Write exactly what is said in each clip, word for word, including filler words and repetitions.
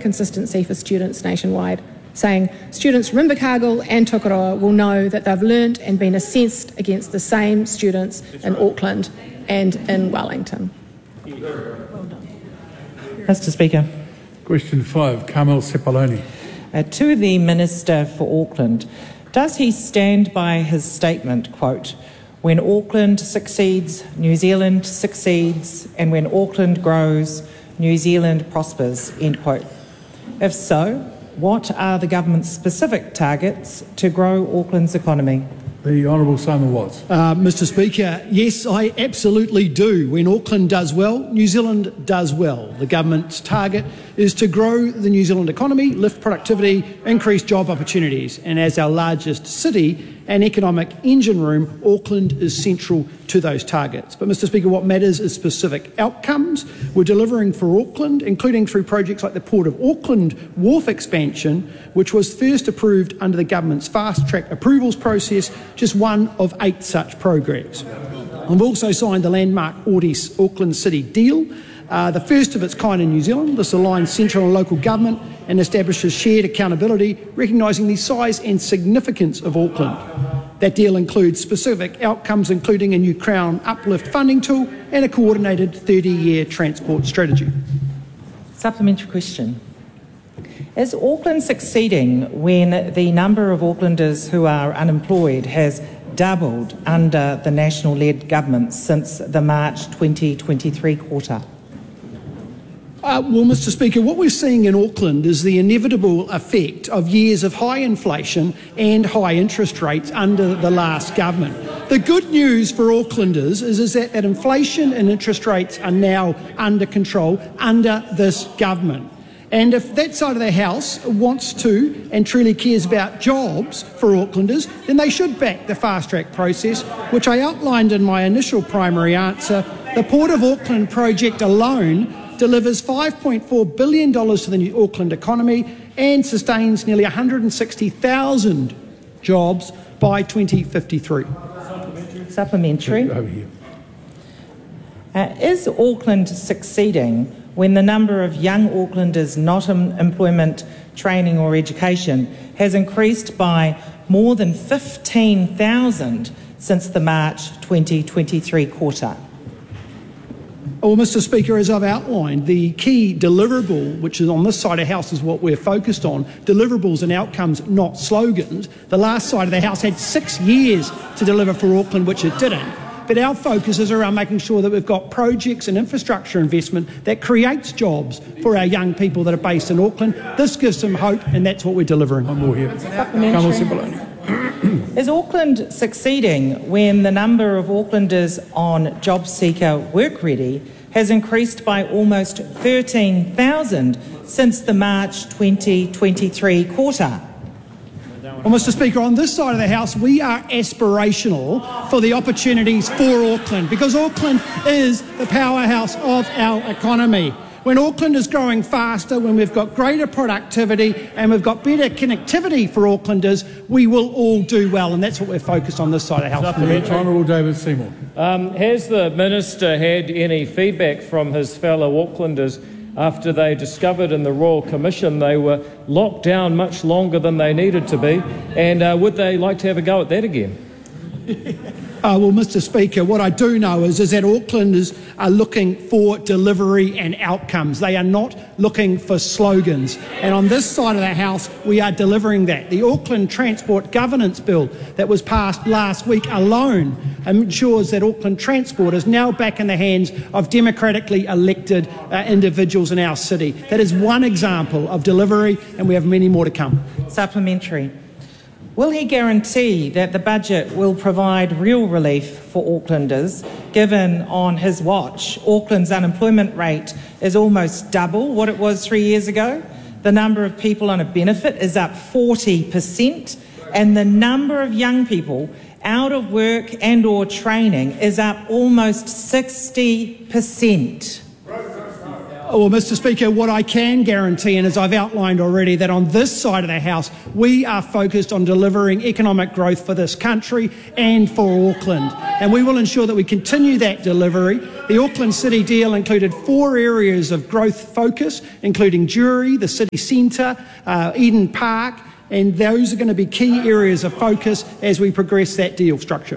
consistency for students nationwide, saying students from Invercargill and Tukaroa will know that they've learnt and been assessed against the same students in Auckland and in Wellington. Well done. Mister Speaker. Question five, Carmel Sepuloni. Uh, to the Minister for Auckland, does he stand by his statement, quote, when Auckland succeeds, New Zealand succeeds, and when Auckland grows, New Zealand prospers, end quote? If so, what are the government's specific targets to grow Auckland's economy? The Honourable Simon Watts. Uh, Mister Speaker, yes, I absolutely do. When Auckland does well, New Zealand does well. The government's target is to grow the New Zealand economy, lift productivity, increase job opportunities. And as our largest city and economic engine room, Auckland is central to those targets. But, Mister Speaker, what matters is specific outcomes. We're delivering for Auckland, including through projects like the Port of Auckland Wharf expansion, which was first approved under the government's fast-track approvals process, just one of eight such programs. We've also signed the landmark Audis Auckland City deal, uh, the first of its kind in New Zealand. This aligns central and local government and establishes shared accountability, recognising the size and significance of Auckland. That deal includes specific outcomes, including a new Crown uplift funding tool and a coordinated thirty-year transport strategy. Supplementary question. Is Auckland succeeding when the number of Aucklanders who are unemployed has doubled under the National-led government since the March twenty twenty-three quarter? Uh, well, Mister Speaker, what we're seeing in Auckland is the inevitable effect of years of high inflation and high interest rates under the last government. The good news for Aucklanders is, is that, that inflation and interest rates are now under control under this government. And if that side of the House wants to and truly cares about jobs for Aucklanders, then they should back the fast-track process, which I outlined in my initial primary answer. The Port of Auckland project alone delivers five point four billion dollars to the new Auckland economy and sustains nearly one hundred sixty thousand jobs by twenty fifty-three. Supplementary. Over here. Uh, is Auckland succeeding when the number of young Aucklanders not in employment, training or education has increased by more than fifteen thousand since the March twenty twenty-three quarter? Well, Mister Speaker, as I've outlined, the key deliverable, which is on this side of the House, is what we're focused on, deliverables and outcomes, not slogans. The last side of the House had six years to deliver for Auckland, which it didn't. But our focus is around making sure that we've got projects and infrastructure investment that creates jobs for our young people that are based in Auckland. This gives them hope, and that's what we're delivering. One more here. Is Auckland succeeding when the number of Aucklanders on JobSeeker Work Ready has increased by almost thirteen thousand since the March twenty twenty-three quarter? Well, Mister Speaker, on this side of the House, we are aspirational for the opportunities for Auckland, because Auckland is the powerhouse of our economy. When Auckland is growing faster, when we've got greater productivity and we've got better connectivity for Aucklanders, we will all do well, and that's what we're focused on this side of the House. Honourable David Seymour. Um, has the Minister had any feedback from his fellow Aucklanders after they discovered in the Royal Commission they were locked down much longer than they needed to be, and uh, would they like to have a go at that again? Uh, well, Mister Speaker, what I do know is, is that Aucklanders are looking for delivery and outcomes. They are not looking for slogans. And on this side of the House, we are delivering that. The Auckland Transport Governance Bill that was passed last week alone ensures that Auckland Transport is now back in the hands of democratically elected uh, individuals in our city. That is one example of delivery, and we have many more to come. Supplementary. Will he guarantee that the budget will provide real relief for Aucklanders, given on his watch Auckland's unemployment rate is almost double what it was three years ago? The number of people on a benefit is up forty percent, and the number of young people out of work and or training is up almost sixty percent. Well, Mister Speaker, what I can guarantee, and as I've outlined already, that on this side of the House, we are focused on delivering economic growth for this country and for Auckland. And we will ensure that we continue that delivery. The Auckland City deal included four areas of growth focus, including Jury, the city centre, uh, Eden Park, and those are going to be key areas of focus as we progress that deal structure.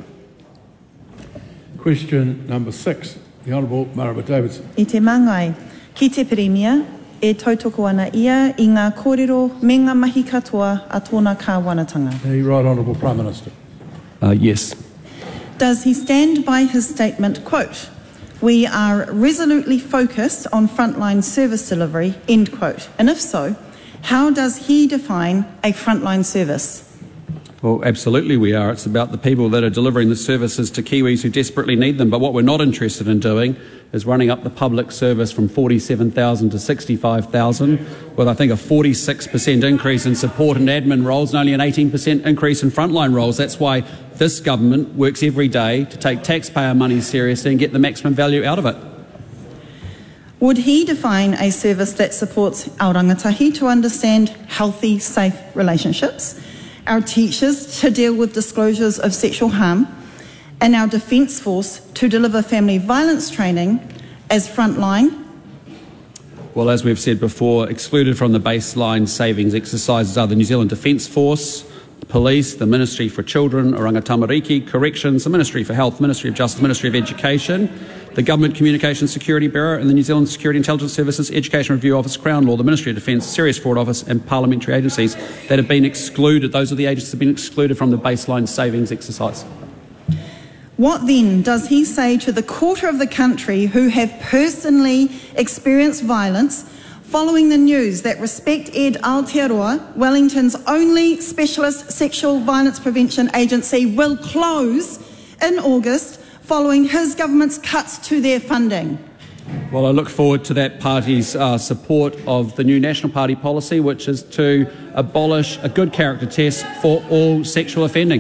Question number six, the Honourable Marama Davidson. I te mangai, ki te Premier, e tautoko ana ia i ngā kōrero me ngā mahi katoa a tōna kāwanatanga. The Right Honourable Prime Minister. Uh, yes. Does he stand by his statement, quote, "We are resolutely focused on frontline service delivery," end quote? And if so, how does he define a frontline service? Well, absolutely we are. It's about the people that are delivering the services to Kiwis who desperately need them. But what we're not interested in doing is running up the public service from forty-seven thousand to sixty-five thousand, with I think a forty-six percent increase in support and admin roles and only an eighteen percent increase in frontline roles. That's why this government works every day to take taxpayer money seriously and get the maximum value out of it. Would he define a service that supports our rangatahi to understand healthy, safe relationships, our teachers to deal with disclosures of sexual harm, and our Defence Force to deliver family violence training as frontline? Well, as we've said before, excluded from the baseline savings exercises are the New Zealand Defence Force, the Police, the Ministry for Children, Oranga Tamariki, Corrections, the Ministry for Health, Ministry of Justice, Ministry of Education, the Government Communications Security Bureau and the New Zealand Security Intelligence Services, Education Review Office, Crown Law, the Ministry of Defence, Serious Fraud Office and parliamentary agencies that have been excluded. Those are the agencies that have been excluded from the baseline savings exercise. What then does he say to the quarter of the country who have personally experienced violence following the news that Respect Ed Aotearoa, Wellington's only specialist sexual violence prevention agency, will close in August following his government's cuts to their funding? Well, I look forward to that party's uh, support of the new National Party policy, which is to abolish a good character test for all sexual offending.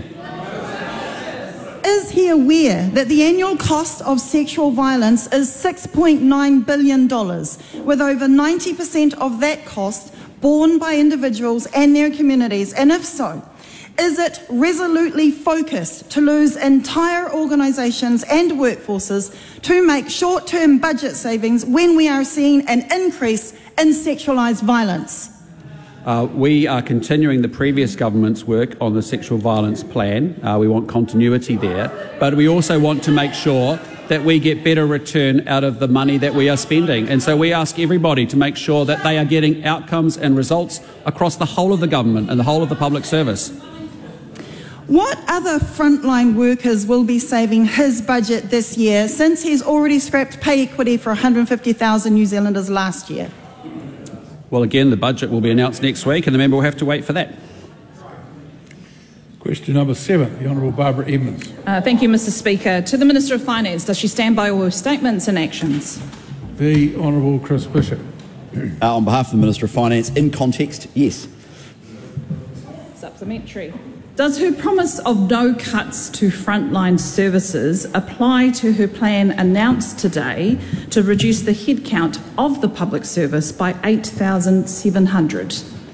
Is he aware that the annual cost of sexual violence is six point nine billion dollars, with over ninety percent of that cost borne by individuals and their communities? And if so, is it resolutely focused to lose entire organisations and workforces to make short-term budget savings when we are seeing an increase in sexualised violence? Uh, we are continuing the previous government's work on the sexual violence plan. Uh, we want continuity there, but we also want to make sure that we get better return out of the money that we are spending. And so we ask everybody to make sure that they are getting outcomes and results across the whole of the government and the whole of the public service. What other frontline workers will be saving his budget this year, since he's already scrapped pay equity for one hundred fifty thousand New Zealanders last year? Well, again, the budget will be announced next week and the member will have to wait for that. Question number seven, the Honourable Barbara Edmonds. Uh, thank you, Mister Speaker. To the Minister of Finance, does she stand by all her statements and actions? The Honourable Chris Bishop. Uh, on behalf of the Minister of Finance, in context, yes. Supplementary. Does her promise of no cuts to frontline services apply to her plan announced today to reduce the headcount of the public service by eight thousand seven hundred?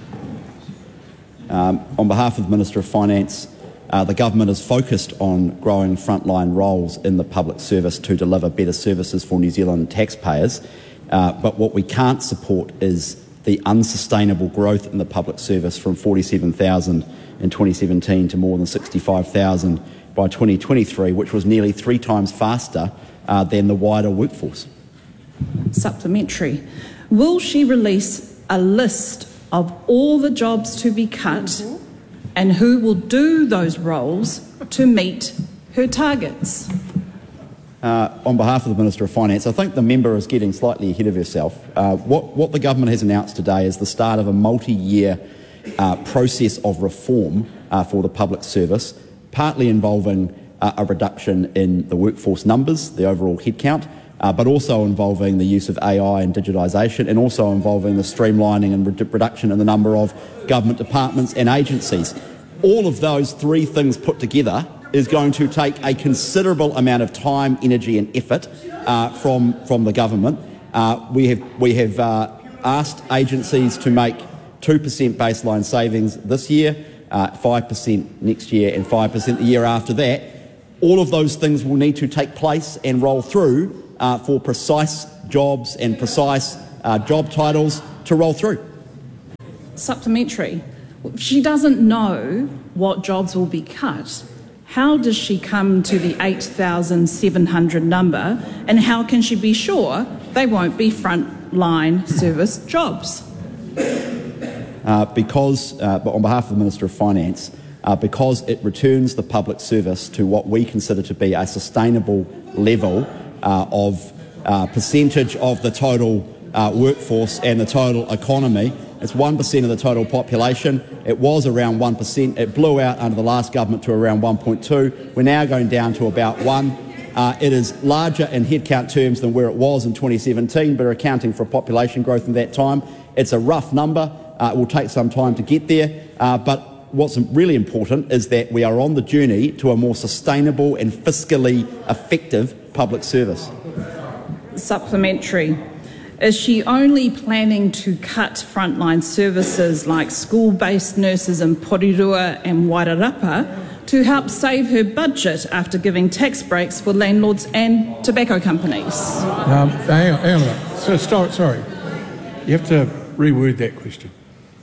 Um, on behalf of the Minister of Finance, uh, the government is focused on growing frontline roles in the public service to deliver better services for New Zealand taxpayers. Uh, but what we can't support is the unsustainable growth in the public service from forty-seven thousand in twenty seventeen to more than sixty-five thousand by twenty twenty-three, which was nearly three times faster uh, than the wider workforce. Supplementary. Will she release a list of all the jobs to be cut mm-hmm. and who will do those roles to meet her targets? Uh, on behalf of the Minister of Finance, I think the member is getting slightly ahead of herself. Uh, what, what the government has announced today is the start of a multi-year uh, process of reform uh, for the public service, partly involving uh, a reduction in the workforce numbers, the overall headcount, uh, but also involving the use of A I and digitisation, and also involving the streamlining and re- reduction in the number of government departments and agencies. All of those three things put together is going to take a considerable amount of time, energy and effort uh, from, from the government. Uh, we have, we have uh, asked agencies to make two percent baseline savings this year, uh, five percent next year and five percent the year after that. All of those things will need to take place and roll through uh, for precise jobs and precise uh, job titles to roll through. Supplementary. She doesn't know what jobs will be cut. How does she come to the eight thousand seven hundred number, and how can she be sure they won't be frontline service jobs? Uh, because, uh, on behalf of the Minister of Finance, uh, because it returns the public service to what we consider to be a sustainable level uh, of uh, percentage of the total uh, workforce and the total economy. It's one percent of the total population. It was around one percent. It blew out under the last government to around one point two. We're now going down to about one. Uh, it is larger in headcount terms than where it was in twenty seventeen, but accounting for population growth in that time. It's a rough number. Uh, it will take some time to get there. Uh, but what's really important is that we are on the journey to a more sustainable and fiscally effective public service. Supplementary. Is she only planning to cut frontline services like school-based nurses in Porirua and Wairarapa to help save her budget after giving tax breaks for landlords and tobacco companies? Um, hang on, hang on a minute. So, start, sorry. You have to reword that question.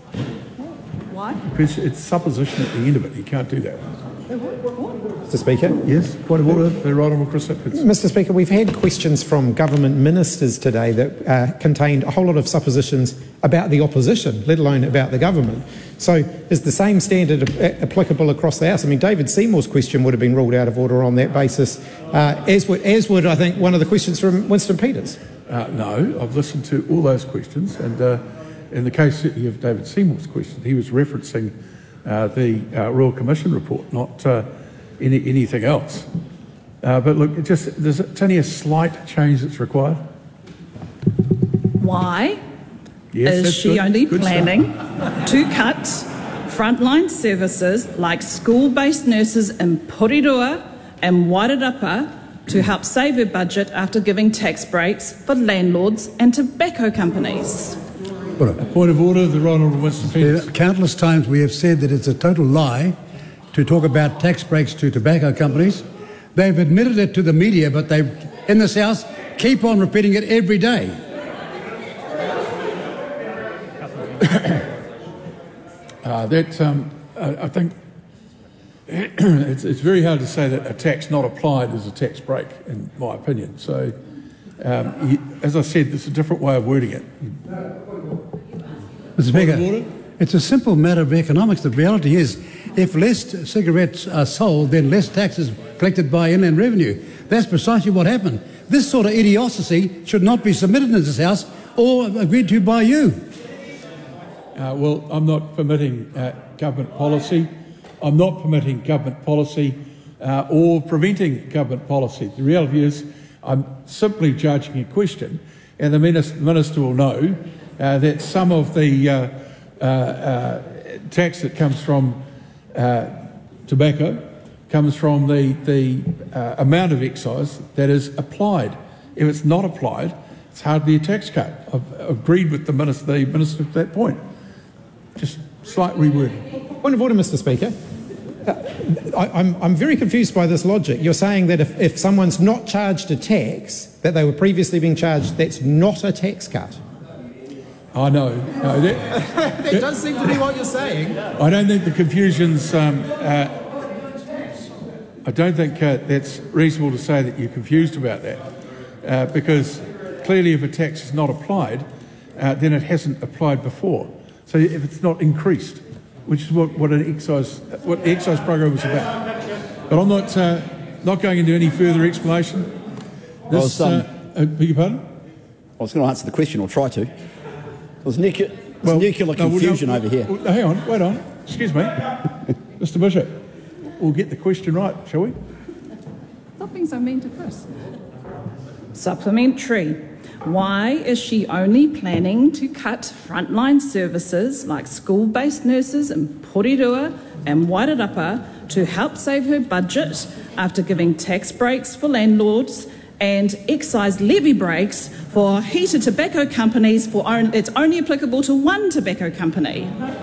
Why? Because it's supposition at the end of it. You can't do that. Mister Speaker. Yes, point of order, the Right Honourable Chris Hipkins. Mister Speaker, we've had questions from government ministers today that uh, contained a whole lot of suppositions about the opposition, let alone about the government. So is the same standard a- applicable across the House? I mean, David Seymour's question would have been ruled out of order on that basis, uh, as, would, as would, I think, one of the questions from Winston Peters. Uh, no, I've listened to all those questions, and uh, in the case of David Seymour's question, he was referencing uh, the uh, Royal Commission report, not uh, any, anything else. Uh, but look, it just, there's it's only a slight change that's required. Why Yes, is that's she good. only Good planning start. to cut frontline services like school-based nurses in Porirua and Wairarapa to help save her budget after giving tax breaks for landlords and tobacco companies? A point of order, the Right Honourable Winston Peters. Countless times we have said that it's a total lie to talk about tax breaks to tobacco companies. They've admitted it to the media, but they, in this House, keep on repeating it every day. uh, that um, I, I think it's, it's very hard to say that a tax not applied is a tax break, in my opinion. So, um, you, as I said, there's a different way of wording it. Mister Speaker, it's a simple matter of economics. The reality is, if less cigarettes are sold, then less taxes collected by inland revenue. That's precisely what happened. This sort of idiocy should not be submitted in this House or agreed to by you. Uh, well, I'm not permitting uh, government policy. I'm not permitting government policy uh, or preventing government policy. The reality is I'm simply judging a question, and the minister, minister will know uh, that some of the uh, uh, uh, tax that comes from uh, tobacco comes from the, the uh, amount of excise that is applied. If it's not applied, it's hardly a tax cut. I've agreed with the minister, the minister at that point. Just slight rewording. Point of order, Mister Speaker. Uh, I, I'm, I'm very confused by this logic. You're saying that if, if someone's not charged a tax that they were previously being charged, that's not a tax cut. I know. No, that, that, that does seem to be what you're saying. I don't think the confusion's... Um, uh, I don't think uh, that's reasonable to say that you're confused about that, uh, because clearly if a tax is not applied, uh, then it hasn't applied before. So if it's not increased, which is what, what an excise what the excise program was about. But I'm not uh, not going into any further explanation. This, I was, um, uh, uh, beg your pardon? I was going to answer the question, or try to. There's nuclear, there's Well, nuclear no, well, confusion no, over here. well, hang on, wait on. Excuse me. Mister Bishop, we'll get the question right, shall we? Stop being so mean to Chris. Supplementary. Why is she only planning to cut frontline services like school-based nurses in Porirua and Wairarapa to help save her budget after giving tax breaks for landlords and excise levy breaks for heated tobacco companies for on, it's only applicable to one tobacco company.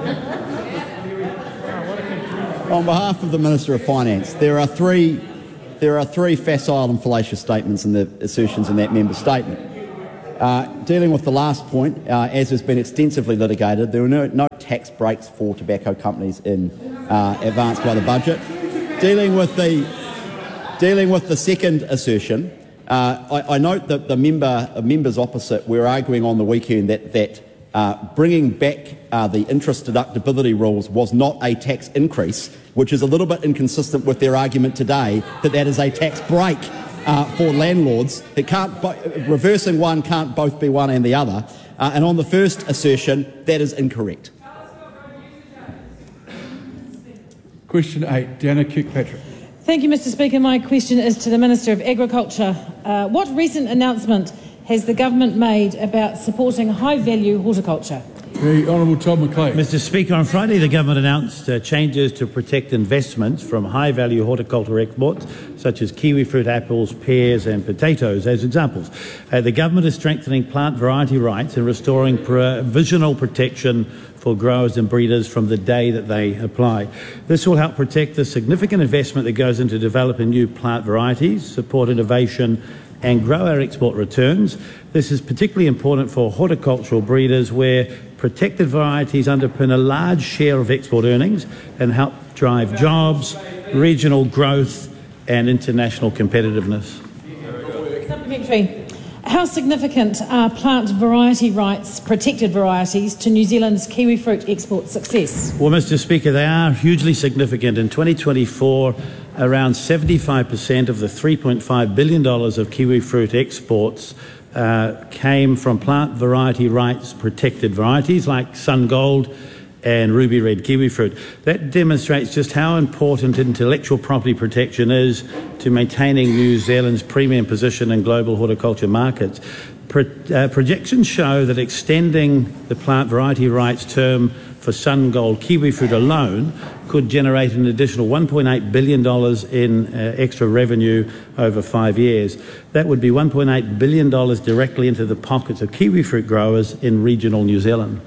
On behalf of the Minister of Finance, there are three, there are three facile and fallacious statements in the assertions in that member's statement. Uh, dealing with the last point, uh, as has been extensively litigated, there were no, no tax breaks for tobacco companies in uh, advanced by the budget. Dealing with the dealing with the second assertion, uh, I, I note that the member uh, members opposite were arguing on the weekend that that uh, bringing back uh, the interest deductibility rules was not a tax increase, which is a little bit inconsistent with their argument today that that is a tax break uh, for landlords. It can't reversing one can't both be one and the other. Uh, and on the first assertion, that is incorrect. Question eight, Deanna Kirkpatrick. Thank you, Mr Speaker. My question is to the Minister of Agriculture. Uh, what recent announcement has the government made about supporting high-value horticulture? The Honourable Tom McLean. Mr Speaker, on Friday the government announced uh, changes to protect investments from high-value horticultural exports, such as kiwi fruit, apples, pears and potatoes as examples. Uh, the government is strengthening plant variety rights and restoring provisional protection for growers and breeders from the day that they apply. This will help protect the significant investment that goes into developing new plant varieties, support innovation and grow our export returns. This is particularly important for horticultural breeders where protected varieties underpin a large share of export earnings and help drive jobs, regional growth and international competitiveness. Supplementary. How significant are plant variety rights, protected varieties, to New Zealand's kiwi fruit export success? Well, Mr Speaker, they are hugely significant. In twenty twenty-four, around seventy-five percent of the three point five billion dollars of kiwi fruit exports uh, came from plant variety rights protected varieties like Sun Gold and Ruby Red kiwi fruit. That demonstrates just how important intellectual property protection is to maintaining New Zealand's premium position in global horticulture markets. Pro uh, projections show that extending the plant variety rights term for Sun Gold kiwi fruit alone could generate an additional one point eight billion dollars in uh, extra revenue over five years. That would be one point eight billion dollars directly into the pockets of kiwi fruit growers in regional New Zealand.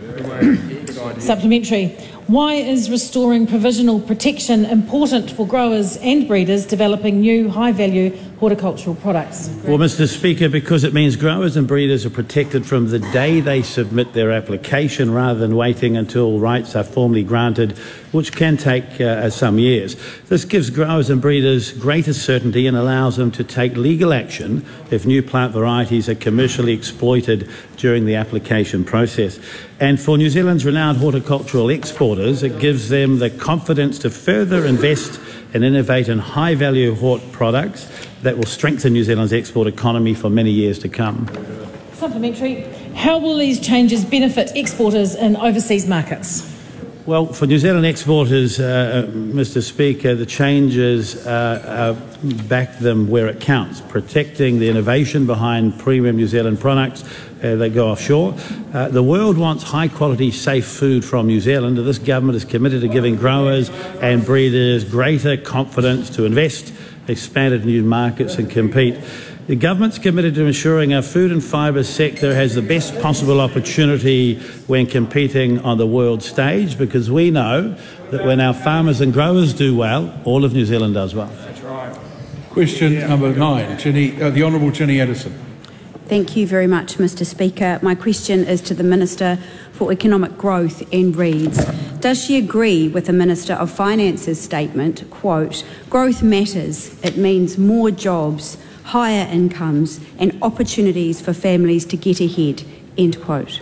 Supplementary. Why is restoring provisional protection important for growers and breeders developing new high-value horticultural products? Well, Mr Speaker, because it means growers and breeders are protected from the day they submit their application rather than waiting until rights are formally granted, which can take uh, some years. This gives growers and breeders greater certainty and allows them to take legal action if new plant varieties are commercially exploited during the application process. And for New Zealand's renowned horticultural exporters, it gives them the confidence to further invest and innovate in high-value hort products that will strengthen New Zealand's export economy for many years to come. Supplementary. How will these changes benefit exporters in overseas markets? Well, for New Zealand exporters, uh, Mr Speaker, the changes uh, uh, back them where it counts, protecting the innovation behind premium New Zealand products. Uh, they go offshore. Uh, the world wants high-quality, safe food from New Zealand, and this government is committed to giving growers and breeders greater confidence to invest, expand into new markets and compete. The government's committed to ensuring our food and fibre sector has the best possible opportunity when competing on the world stage, because we know that when our farmers and growers do well, all of New Zealand does well. That's right. Question number nine, Jenny, uh, the Honourable Jenny Addison. Thank you very much, Mr Speaker. My question is to the Minister for Economic Growth and reads, does she agree with the Minister of Finance's statement, quote, growth matters, it means more jobs, higher incomes and opportunities for families to get ahead, end quote?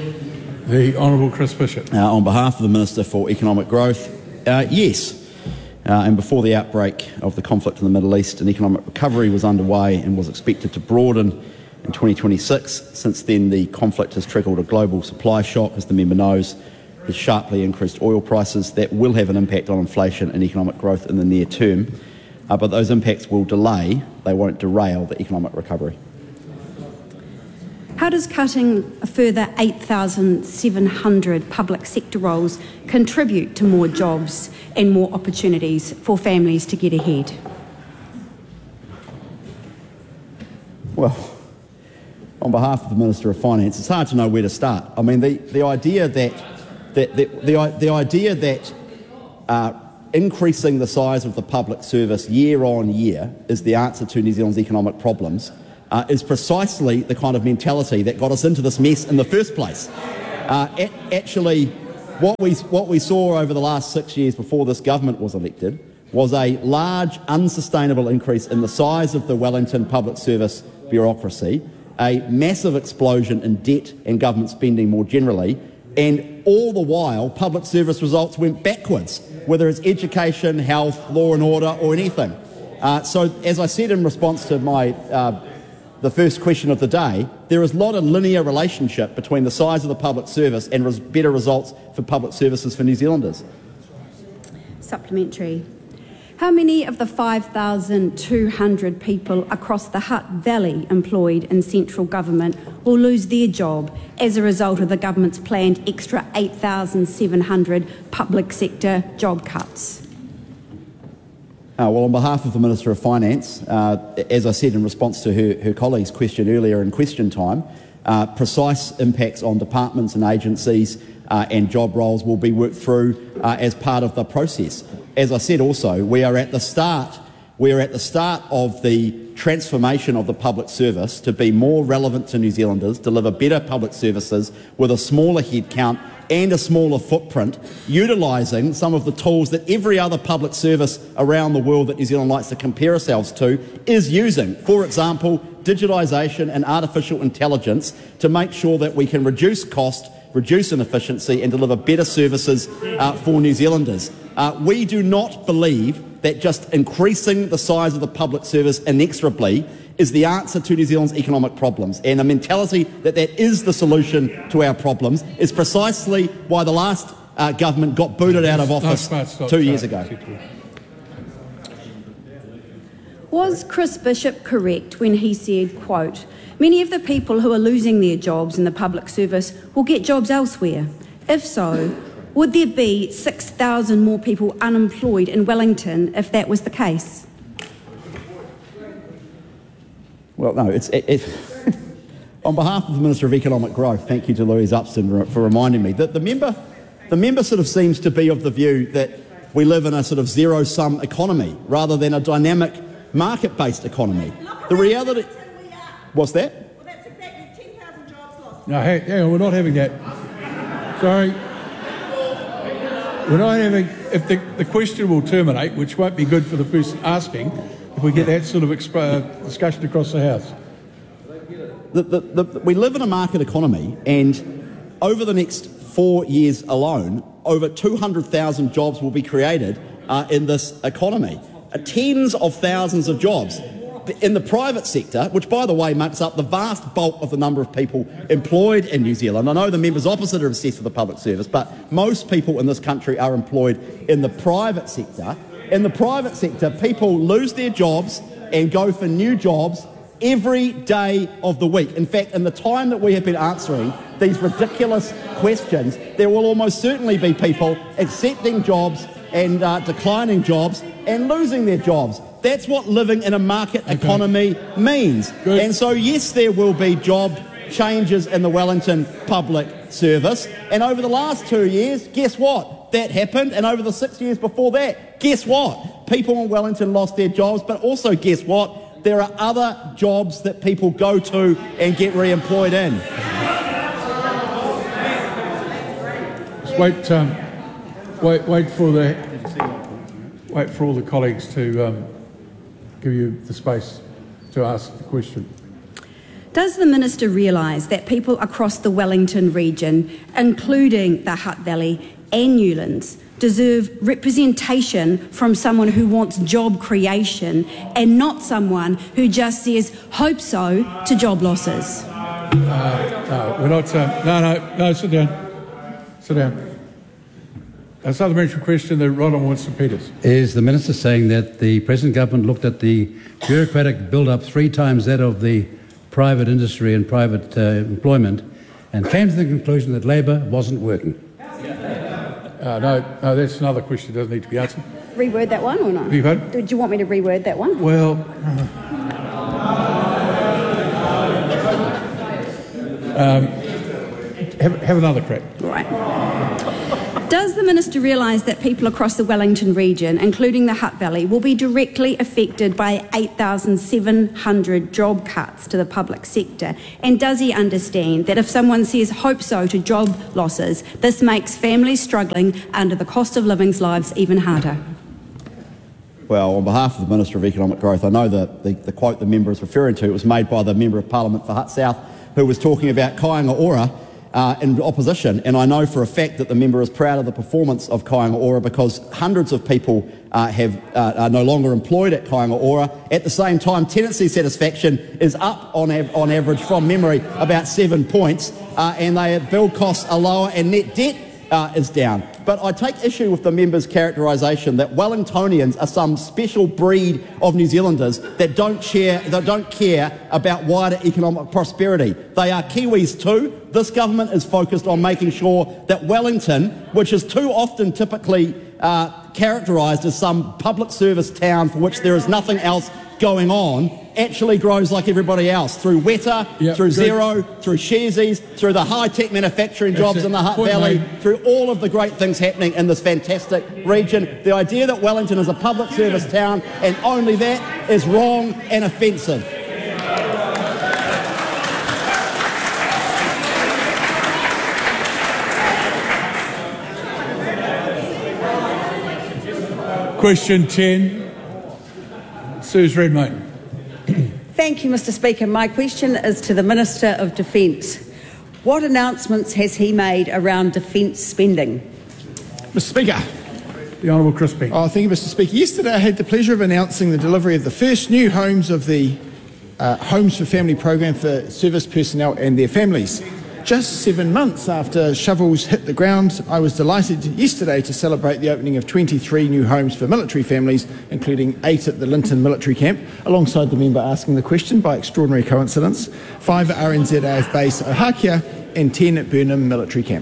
The Honourable Chris Bishop. Uh, on behalf of the Minister for Economic Growth, uh, yes. Uh, and before the outbreak of the conflict in the Middle East, an economic recovery was underway and was expected to broaden in twenty twenty-six. Since then, the conflict has triggered a global supply shock, as the member knows, has sharply increased oil prices. That will have an impact on inflation and economic growth in the near term, uh, but those impacts will delay, they won't derail the economic recovery. How does cutting a further eight thousand seven hundred public sector roles contribute to more jobs and more opportunities for families to get ahead? Well, on behalf of the Minister of Finance, it's hard to know where to start. I mean, the, the idea that, that, that the, the idea that uh, increasing the size of the public service year on year is the answer to New Zealand's economic problems uh, is precisely the kind of mentality that got us into this mess in the first place. Uh, a- actually, what we, what we saw over the last six years before this government was elected was a large, unsustainable increase in the size of the Wellington public service bureaucracy, a massive explosion in debt and government spending more generally, and all the while public service results went backwards, whether it's education, health, law and order or anything. Uh, so, as I said in response to my uh, the first question of the day, there is not a linear relationship between the size of the public service and res- better results for public services for New Zealanders. Supplementary. How many of the five thousand two hundred people across the Hutt Valley employed in central government will lose their job as a result of the government's planned extra eight thousand seven hundred public sector job cuts? Uh, well, on behalf of the Minister of Finance, uh, as I said in response to her, her colleague's question earlier in question time, uh, precise impacts on departments and agencies uh, and job roles will be worked through uh, as part of the process. As I said also, we are at the start, we are at the start of the transformation of the public service to be more relevant to New Zealanders, deliver better public services with a smaller headcount and a smaller footprint, utilising some of the tools that every other public service around the world that New Zealand likes to compare ourselves to is using. For example, digitisation and artificial intelligence to make sure that we can reduce cost, reduce inefficiency and deliver better services uh, for New Zealanders. Uh, we do not believe that just increasing the size of the public service inexorably is the answer to New Zealand's economic problems, and the mentality that that is the solution to our problems is precisely why the last uh, government got booted out of office two years ago. Was Chris Bishop correct when he said, quote, "Many of the people who are losing their jobs in the public service will get jobs elsewhere"? If so, would there be six thousand more people unemployed in Wellington if that was the case? Well, no, it's... It, it on behalf of the Minister of Economic Growth, thank you to Louise Upston for reminding me that the member, the member sort of seems to be of the view that we live in a sort of zero-sum economy rather than a dynamic market-based economy. The reality... What's that? Well, that's exactly ten thousand jobs lost. No, hang, hang on, we're not having that. Sorry. We're not having... If the, the question will terminate, which won't be good for the person asking, if we get that sort of exp- uh, discussion across the House. The, the, the, we live in a market economy, and over the next four years alone, over two hundred thousand jobs will be created uh, in this economy. Uh, tens of thousands of jobs in the private sector, which, by the way, makes up the vast bulk of the number of people employed in New Zealand. I know the members opposite are obsessed with the public service, but most people in this country are employed in the private sector. In the private sector, people lose their jobs and go for new jobs every day of the week. In fact, in the time that we have been answering these ridiculous questions, there will almost certainly be people accepting jobs and uh, declining jobs and losing their jobs. That's what living in a market okay. economy means. Good. And so, yes, there will be job changes in the Wellington public service. And over the last two years, guess what? That happened. And over the six years before that, guess what? People in Wellington lost their jobs, but also guess what? There are other jobs that people go to and get re-employed in. Just wait, um, wait, wait for the, wait for all the colleagues to um, give you the space to ask the question. Does the Minister realise that people across the Wellington region, including the Hutt Valley and Newlands, deserve representation from someone who wants job creation and not someone who just says hope so to job losses? Uh, no, we're not. Uh, no, no, no. Sit down. Sit down. A supplementary question. The Ronald Winston-Peters. Is the Minister saying that the present government looked at the bureaucratic build-up three times that of the private industry and private uh, employment and came to the conclusion that Labor wasn't working? Uh, no, no, that's another question that doesn't need to be answered. Reword that one or not? Beg your pardon? Did you want me to reword that one? Well, Um, have, have another crack. Right. Does the Minister realise that people across the Wellington region, including the Hutt Valley, will be directly affected by eight thousand seven hundred job cuts to the public sector? And does he understand that if someone says hope so to job losses, this makes families struggling under the cost of living's lives even harder? Well, on behalf of the Minister of Economic Growth, I know that the, the quote the member is referring to, it was made by the Member of Parliament for Hutt South, who was talking about Kāinga Ora uh, in opposition, and I know for a fact that the member is proud of the performance of Kāinga Ora because hundreds of people uh, have, uh, are no longer employed at Kāinga Ora. At the same time, tenancy satisfaction is up on, av on average, from memory, about seven points, uh, and their build costs are lower and net debt Uh, is down. But I take issue with the member's characterisation that Wellingtonians are some special breed of New Zealanders that don't share, that don't care about wider economic prosperity. They are Kiwis too. This government is focused on making sure that Wellington, which is too often typically uh, characterised as some public service town for which there is nothing else going on, actually grows like everybody else through Weta, yep, through good. Zero, through Sharesies, through the high-tech manufacturing That's jobs it. in the Hutt Point Valley, made. through all of the great things happening in this fantastic region. The idea that Wellington is a public service town and only that is wrong and offensive. Question ten. Suze Redmayne. Thank you, Mr Speaker. My question is to the Minister of Defence. What announcements has he made around defence spending? Mister Speaker. The Honourable Chris Beck. Oh, thank you, Mister Speaker. Yesterday I had the pleasure of announcing the delivery of the first new homes of the uh, Homes for Family program for service personnel and their families. Just seven months after shovels hit the ground, I was delighted yesterday to celebrate the opening of twenty-three new homes for military families, including eight at the Linton military camp, alongside the member asking the question by extraordinary coincidence, five at R N Z A F base Ohakea and ten at Burnham military camp.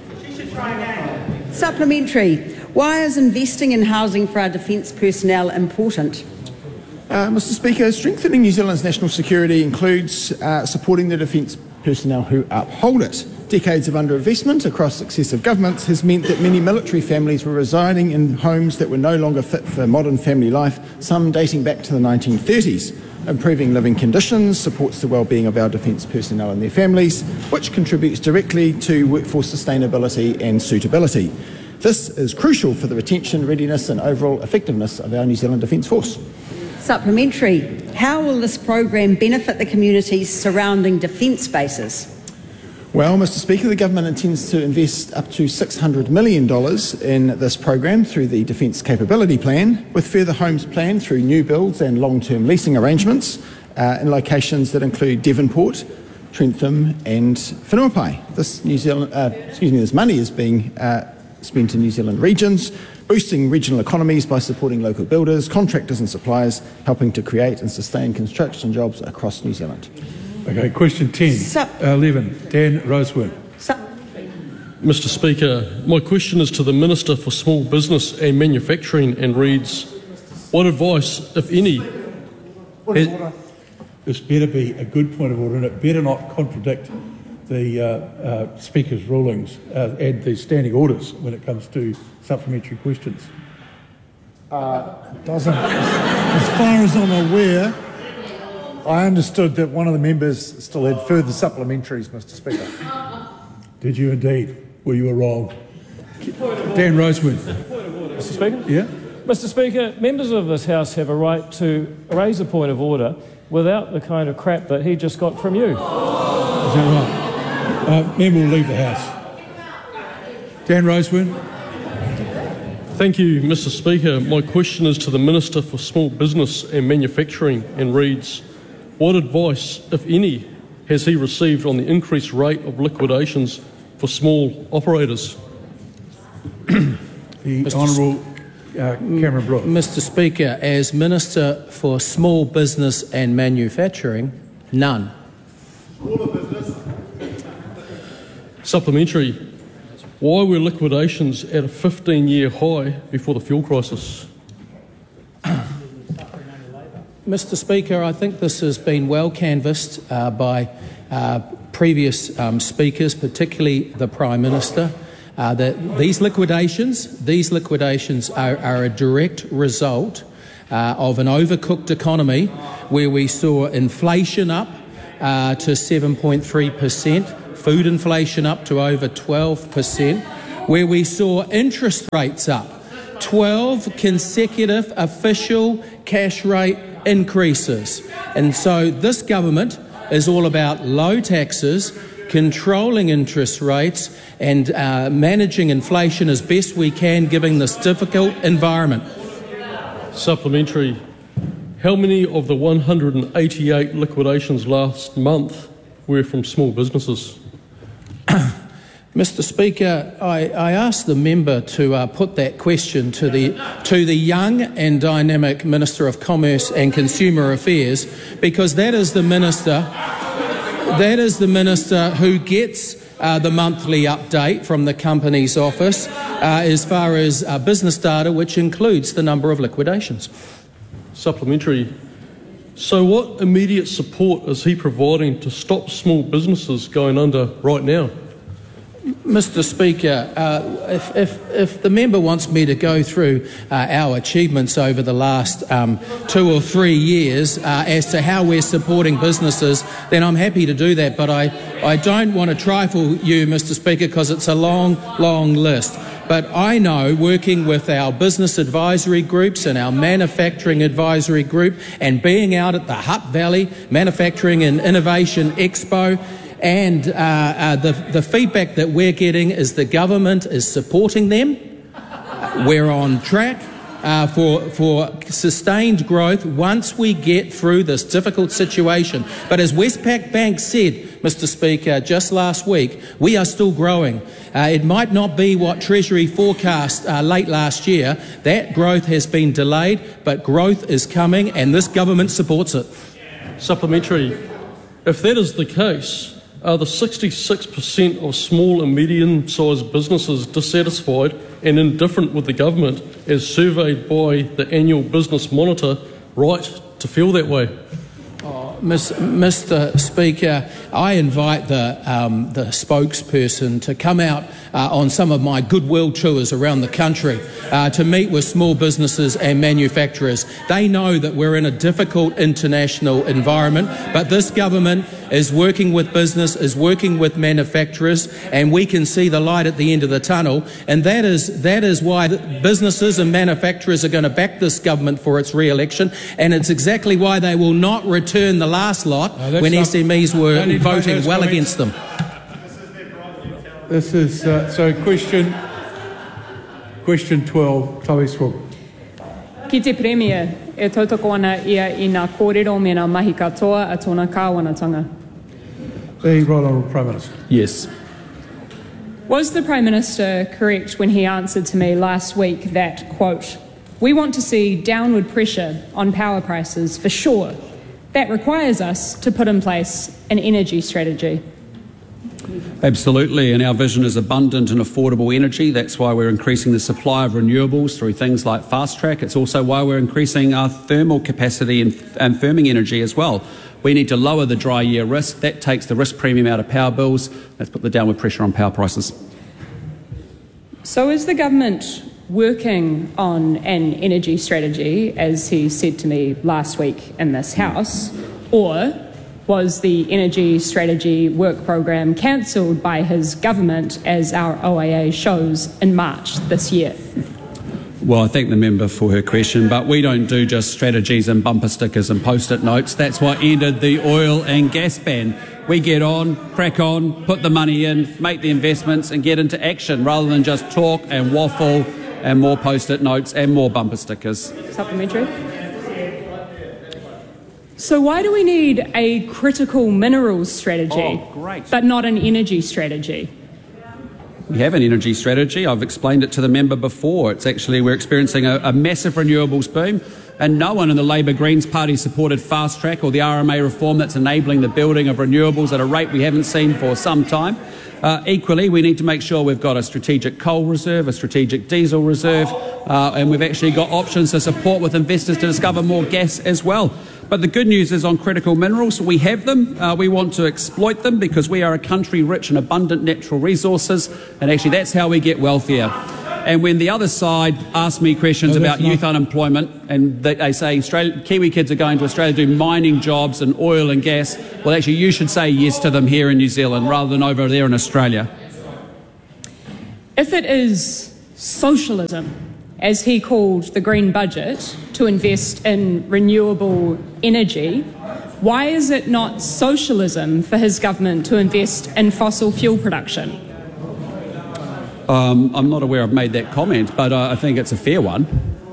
Supplementary. Why is investing in housing for our defence personnel important? Uh, Mister Speaker, strengthening New Zealand's national security includes uh, supporting the defence personnel who uphold it. Decades of underinvestment across successive governments has meant that many military families were residing in homes that were no longer fit for modern family life, some dating back to the nineteen thirties. Improving living conditions supports the well-being of our defence personnel and their families, which contributes directly to workforce sustainability and suitability. This is crucial for the retention, readiness and overall effectiveness of our New Zealand Defence Force. Supplementary. How will this program benefit the communities surrounding defence bases? Well, Mister Speaker, the government intends to invest up to six hundred million dollars in this program through the Defence Capability Plan, with further homes planned through new builds and long-term leasing arrangements uh, in locations that include Devonport, Trentham and Whenuapai. This New Zealand, uh, excuse me, this money is being uh, spent in New Zealand regions, boosting regional economies by supporting local builders, contractors and suppliers, helping to create and sustain construction jobs across New Zealand. Okay, question ten. Sup. Uh, eleven. Dan Rosewood. Sup. Mister Speaker, my question is to the Minister for Small Business and Manufacturing and reads, what advice, if any... Has, this better be a good point of order and it better not contradict the uh, uh, Speaker's rulings uh, and the standing orders when it comes to supplementary questions. Uh, doesn't. As far as I'm aware, I understood that one of the members still had further supplementaries, Mister Speaker. Did you indeed? Well, you were wrong. Dan Rosewood. Mister Speaker? Yeah? Mister Speaker, members of this House have a right to raise a point of order without the kind of crap that he just got from you. Is that right? Uh, member will leave the House. Dan Rosewood. Thank you, Mister Speaker. My question is to the Minister for Small Business and Manufacturing and reads, what advice, if any, has he received on the increased rate of liquidations for small operators? The Honourable uh, Cameron Brooks. Mister Speaker, as Minister for Small Business and Manufacturing, none. Supplementary. Why were liquidations at a fifteen-year high before the fuel crisis? Mister Speaker, I think this has been well canvassed uh, by uh, previous um, speakers, particularly the Prime Minister, uh, that these liquidations, these liquidations are, are a direct result uh, of an overcooked economy where we saw inflation up uh, to seven point three percent, food inflation up to over twelve percent, where we saw interest rates up, twelve consecutive official cash rate increases. And so this government is all about low taxes, controlling interest rates and uh, managing inflation as best we can given this difficult environment. Supplementary. How many of the one hundred eighty-eight liquidations last month were from small businesses? Mister Speaker, I, I asked the member to uh, put that question to the to the young and dynamic Minister of Commerce and Consumer Affairs, because that is the minister that is the minister who gets uh, the monthly update from the Companies Office uh, as far as uh, business data, which includes the number of liquidations. Supplementary. So what immediate support is he providing to stop small businesses going under right now? Mister Speaker, uh, if, if, if the member wants me to go through uh, our achievements over the last um, two or three years uh, as to how we're supporting businesses, then I'm happy to do that. But I, I don't want to trifle you, Mister Speaker, because it's a long, long list. But I know, working with our business advisory groups and our manufacturing advisory group and being out at the Hutt Valley Manufacturing and Innovation Expo, and uh, uh, the, the feedback that we're getting is the government is supporting them. We're on track uh, for, for sustained growth once we get through this difficult situation. But as Westpac Bank said, Mister Speaker, just last week, we are still growing. Uh, it might not be what Treasury forecast uh, late last year. That growth has been delayed, but growth is coming and this government supports it. Supplementary. If that is the case, are the sixty-six percent of small and medium-sized businesses dissatisfied and indifferent with the government, as surveyed by the annual Business Monitor, right to feel that way? Oh, Mister Speaker, I invite the, um, the spokesperson to come out uh, on some of my goodwill tours around the country uh, to meet with small businesses and manufacturers. They know that we're in a difficult international environment, but this government is working with business, is working with manufacturers, and we can see the light at the end of the tunnel. And that is, that is why businesses and manufacturers are going to back this government for its re-election, and it's exactly why they will not return the last lot no, when S M Es were voting well against them. This is, uh, so question, question twelve, Chloe Swoop. Ki te Premier, e tautoko ana ia i ngā kōrero me ngā mahi katoa a tōna kāwanatanga. The Right Honourable Prime Minister. Yes. Was the Prime Minister correct when he answered to me last week that, quote, "We want to see downward pressure on power prices for sure. That requires us to put in place an energy strategy"? Absolutely, and our vision is abundant and affordable energy. That's why we're increasing the supply of renewables through things like Fast Track. It's also why we're increasing our thermal capacity and, and firming energy as well. We need to lower the dry year risk. That takes the risk premium out of power bills. Let's put the downward pressure on power prices. So is the government working on an energy strategy, as he said to me last week in this House, or was the energy strategy work program cancelled by his government, as our O A A shows, in March this year? Well, I thank the member for her question, but we don't do just strategies and bumper stickers and post-it notes. That's what ended the oil and gas ban. We get on, crack on, put the money in, make the investments and get into action rather than just talk and waffle and more post-it notes and more bumper stickers. Supplementary. So why do we need a critical minerals strategy, oh, great. but not an energy strategy? We have an energy strategy. I've explained it to the member before. It's actually, we're experiencing a, a massive renewables boom. And no one in the Labor Greens Party supported fast track or the R M A reform that's enabling the building of renewables at a rate we haven't seen for some time. Uh, equally, we need to make sure we've got a strategic coal reserve, a strategic diesel reserve, uh, and we've actually got options to support with investors to discover more gas as well. But the good news is on critical minerals, we have them. Uh, we want to exploit them because we are a country rich in abundant natural resources, and actually that's how we get wealthier. And when the other side asks me questions no, about not... youth unemployment and they, they say Australia, Kiwi kids are going to Australia to do mining jobs and oil and gas, well, actually you should say yes to them here in New Zealand rather than over there in Australia. If it is socialism, as he called the Green Budget, to invest in renewable energy, why is it not socialism for his government to invest in fossil fuel production? Um, I'm not aware I've made that comment, but uh, I think it's a fair one.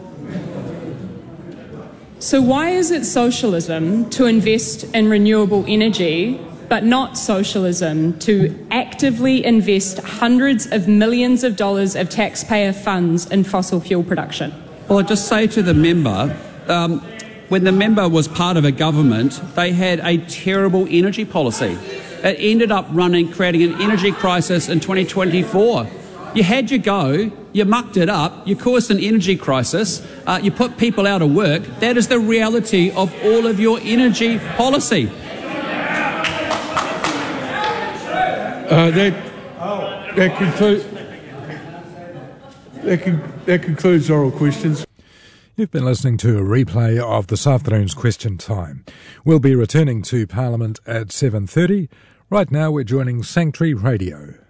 So why is it socialism to invest in renewable energy, but not socialism to actively invest hundreds of millions of dollars of taxpayer funds in fossil fuel production? Well, I'd just say to the member, um, when the member was part of a government, they had a terrible energy policy. It ended up running, creating an energy crisis in twenty twenty-four. You had your go, you mucked it up, you caused an energy crisis, uh, you put people out of work. That is the reality of all of your energy policy. Uh, that, that, conclude, that, con- that concludes oral questions. You've been listening to a replay of this afternoon's Question Time. We'll be returning to Parliament at seven thirty. Right now we're joining Sanctuary Radio.